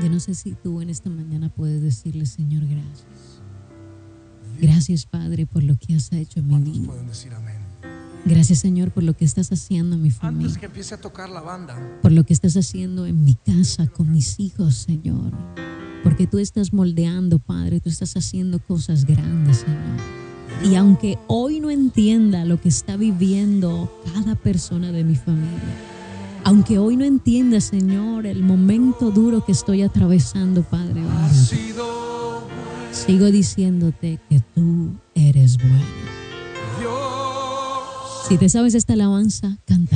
Yo no sé si tú en esta mañana puedes decirle: Señor, gracias. Gracias, Padre, por lo que has hecho en mi ¿Cuántos vida. pueden decir amén? Gracias, Señor, por lo que estás haciendo en mi Antes familia, que empiece a tocar la banda, por lo que estás haciendo en mi casa, con mis hijos, Señor. Porque tú estás moldeando, Padre, tú estás haciendo cosas grandes, Señor. Y aunque hoy no entienda lo que está viviendo cada persona de mi familia, aunque hoy no entienda, Señor, el momento duro que estoy atravesando, Padre has bendito, sido sigo diciéndote que tú eres bueno. Dios. Si te sabes esta alabanza, canta.